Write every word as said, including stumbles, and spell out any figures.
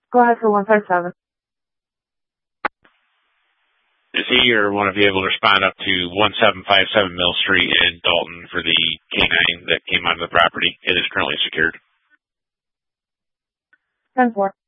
Go ahead for one five seven. Is he or one of you able to respond up to one seven five seven Mill Street in Dalton for the K nine that came onto the property? It is currently secured. ten four.